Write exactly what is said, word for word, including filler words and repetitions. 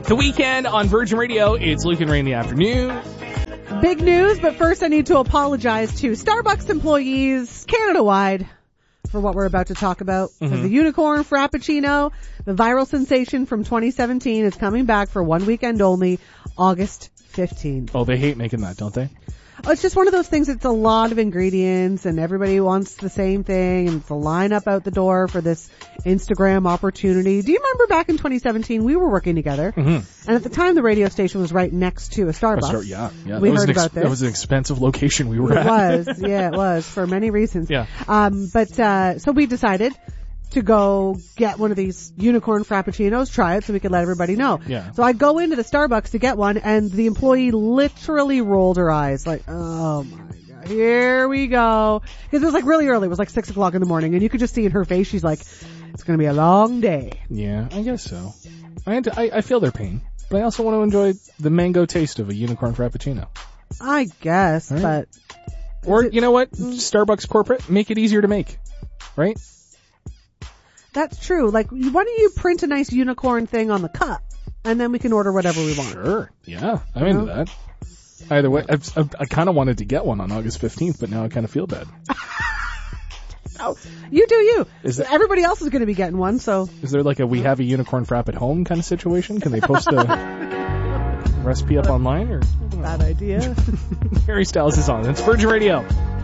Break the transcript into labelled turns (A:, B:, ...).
A: The Weekend on Virgin Radio. It's Luke and Ray in the afternoon.
B: Big news, but first I need to apologize to Starbucks employees Canada-wide for what we're about to talk about. Mm-hmm. The unicorn frappuccino, the viral sensation from twenty seventeen, is coming back for one weekend only, August fifteenth.
A: Oh, they hate making that, don't they?
B: Oh, it's just one of those things. It's a lot of ingredients and everybody wants the same thing, and it's a line up out the door for this Instagram opportunity. Do you remember back in twenty seventeen we were working together? Mm-hmm. And at the time the radio station was right next to a Starbucks.
A: Start, yeah, yeah.
B: We
A: that
B: heard
A: was
B: about
A: ex-
B: this.
A: That was an expensive location we were
B: it
A: at.
B: It was, yeah, it was for many reasons.
A: Yeah.
B: Um, but uh, so we decided to go get one of these unicorn frappuccinos, try it so we could let everybody know.
A: Yeah.
B: So I go into the Starbucks to get one, and the employee literally rolled her eyes like, oh my God, here we go. Because it was like really early. It was like six o'clock in the morning, and you could just see in her face, she's like, it's going to be a long day.
A: Yeah, I guess so. I, had to, I, I feel their pain, but I also want to enjoy the mango taste of a unicorn frappuccino.
B: I guess, right? But...
A: Or,
B: it,
A: you know what? Mm, Starbucks corporate, make it easier to make. Right?
B: That's true. Like, why don't you print a nice unicorn thing on the cup, and then we can order whatever we want.
A: Sure. Yeah, I'm into that. Either way, I, I, I kind of wanted to get one on August fifteenth, but now I kind of feel bad.
B: Oh, you do you.
A: Is that,
B: Everybody else is going to be getting one, so.
A: Is there like a we have a unicorn frap at home kind of situation? Can they post a recipe up online? Or
B: Bad idea.
A: Harry Styles is on. It's Virgin Radio.